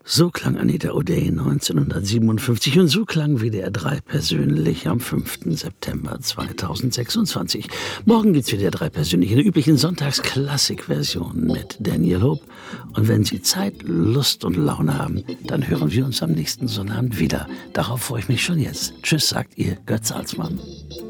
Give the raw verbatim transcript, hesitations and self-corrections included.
So klang Anita O'Day neunzehnhundertsiebenundfünfzig und so klang W D R drei persönlich am fünften September zweitausendsechsundzwanzig. Morgen gibt's wieder drei persönlich in der üblichen Sonntagsklassik-Version mit Daniel Hope. Und wenn Sie Zeit, Lust und Laune haben, dann hören wir uns am nächsten Sonnabend wieder. Darauf freue ich mich schon jetzt. Tschüss, sagt Ihr Götz Salzmann.